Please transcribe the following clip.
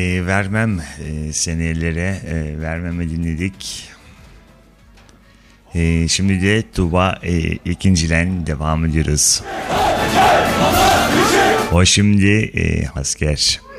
Vermem senelere vermeme dinledik. Şimdi de Tuğba ikincilen devam ediyoruz. O şimdi asker.